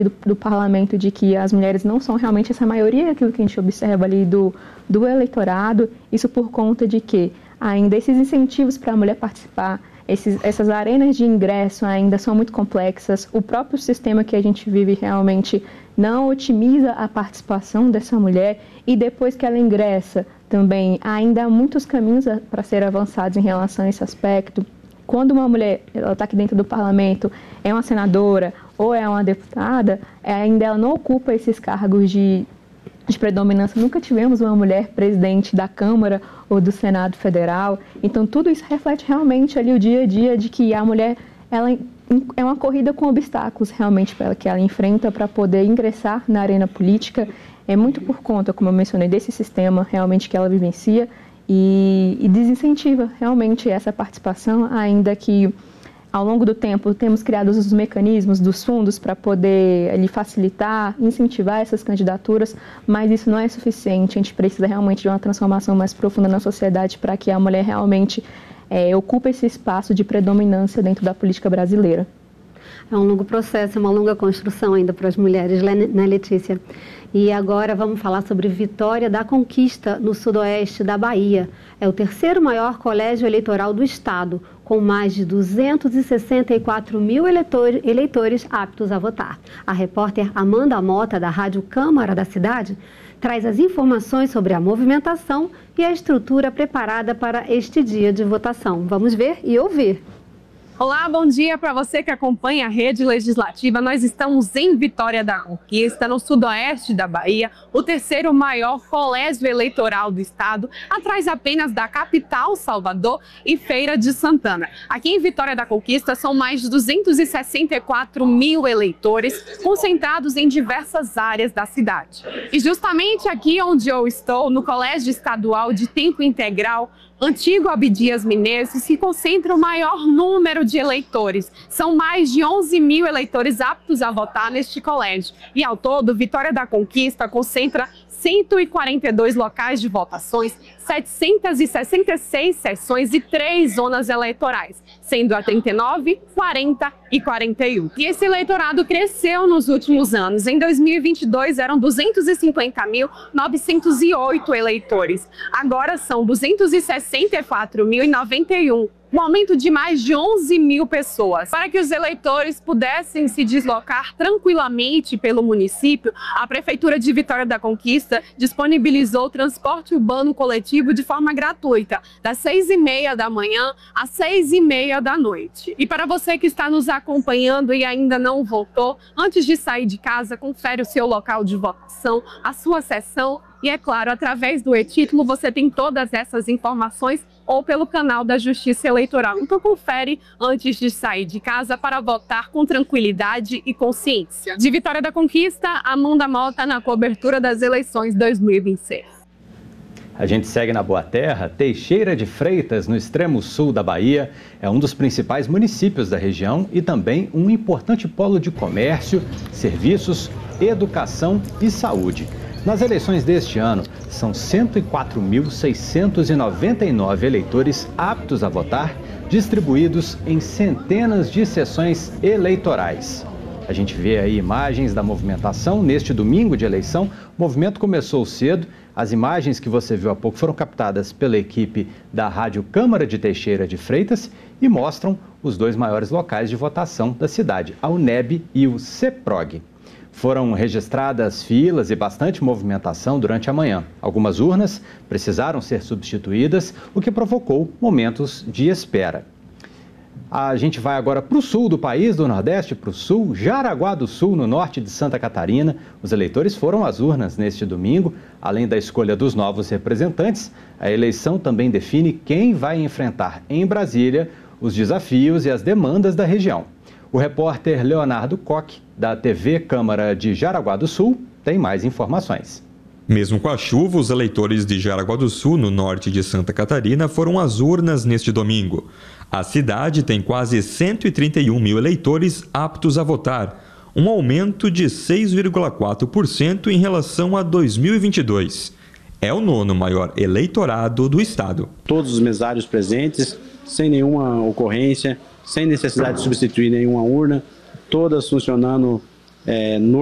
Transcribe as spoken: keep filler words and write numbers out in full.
Do, do parlamento, de que as mulheres não são realmente essa maioria, aquilo que a gente observa ali do, do eleitorado, isso por conta de que ainda esses incentivos para a mulher participar, esses, essas arenas de ingresso ainda são muito complexas, o próprio sistema que a gente vive realmente não otimiza a participação dessa mulher, e depois que ela ingressa também ainda há muitos caminhos para ser avançados em relação a esse aspecto. Quando uma mulher está aqui dentro do parlamento, é uma senadora ou é uma deputada, ainda ela não ocupa esses cargos de, de predominância. Nunca tivemos uma mulher presidente da Câmara ou do Senado Federal. Então, tudo isso reflete realmente ali o dia a dia de que a mulher ela é uma corrida com obstáculos realmente para que ela enfrenta para poder ingressar na arena política. É muito por conta, como eu mencionei, desse sistema realmente que ela vivencia. E, e desincentiva realmente essa participação, ainda que ao longo do tempo temos criado os mecanismos dos fundos para poder ali, facilitar, incentivar essas candidaturas, mas isso não é suficiente. A gente precisa realmente de uma transformação mais profunda na sociedade para que a mulher realmente é, ocupe esse espaço de predominância dentro da política brasileira. É um longo processo, é uma longa construção ainda para as mulheres, né, Letícia? E agora vamos falar sobre Vitória da Conquista, no sudoeste da Bahia. É o terceiro maior colégio eleitoral do estado, com mais de duzentos e sessenta e quatro mil eleitores, eleitores aptos a votar. A repórter Amanda Mota, da Rádio Câmara da cidade, traz as informações sobre a movimentação e a estrutura preparada para este dia de votação. Vamos ver e ouvir. Olá, bom dia para você que acompanha a Rede Legislativa. Nós estamos em Vitória da Conquista, no sudoeste da Bahia, o terceiro maior colégio eleitoral do estado, atrás apenas da capital, Salvador, e Feira de Santana. Aqui em Vitória da Conquista são mais de duzentos e sessenta e quatro mil eleitores concentrados em diversas áreas da cidade. E justamente aqui onde eu estou, no Colégio Estadual de Tempo Integral, Antigo Abdias Menezes, se concentra o maior número de eleitores. São mais de onze mil eleitores aptos a votar neste colégio. E ao todo, Vitória da Conquista concentra cento e quarenta e dois locais de votações, setecentas e sessenta e seis sessões e três zonas eleitorais, sendo a trinta e nove, quarenta e quarenta e um. E esse eleitorado cresceu nos últimos anos. Em dois mil e vinte e dois eram duzentos e cinquenta mil novecentos e oito eleitores. Agora são duzentos e sessenta e quatro mil e noventa e um. Um aumento de mais de onze mil pessoas. Para que os eleitores pudessem se deslocar tranquilamente pelo município, a Prefeitura de Vitória da Conquista disponibilizou o transporte urbano coletivo de forma gratuita, das seis e meia da manhã às seis e meia da noite. E para você que está nos acompanhando e ainda não votou, antes de sair de casa, confere o seu local de votação, a sua sessão e, é claro, através do e-título você tem todas essas informações ou pelo canal da Justiça Eleitoral. Então confere antes de sair de casa para votar com tranquilidade e consciência. De Vitória da Conquista, Amanda Mota na cobertura das eleições dois mil e vinte e seis. A gente segue na Boa Terra. Teixeira de Freitas, no extremo sul da Bahia, é um dos principais municípios da região e também um importante polo de comércio, serviços, educação e saúde. Nas eleições deste ano, são cento e quatro mil seiscentos e noventa e nove eleitores aptos a votar, distribuídos em centenas de sessões eleitorais. A gente vê aí imagens da movimentação neste domingo de eleição. O movimento começou cedo. As imagens que você viu há pouco foram captadas pela equipe da Rádio Câmara de Teixeira de Freitas e mostram os dois maiores locais de votação da cidade, a UNEB e o CEPROG. Foram registradas filas e bastante movimentação durante a manhã. Algumas urnas precisaram ser substituídas, o que provocou momentos de espera. A gente vai agora para o sul do país, do Nordeste para o sul, Jaraguá do Sul, no norte de Santa Catarina. Os eleitores foram às urnas neste domingo. Além da escolha dos novos representantes, a eleição também define quem vai enfrentar em Brasília os desafios e as demandas da região. O repórter Leonardo Koch, da T V Câmara de Jaraguá do Sul, tem mais informações. Mesmo com a chuva, os eleitores de Jaraguá do Sul, no norte de Santa Catarina, foram às urnas neste domingo. A cidade tem quase cento e trinta e um mil eleitores aptos a votar, um aumento de seis vírgula quatro por cento em relação a dois mil e vinte e dois. É o nono maior eleitorado do estado. Todos os mesários presentes, sem nenhuma ocorrência, sem necessidade de substituir nenhuma urna, todas funcionando é,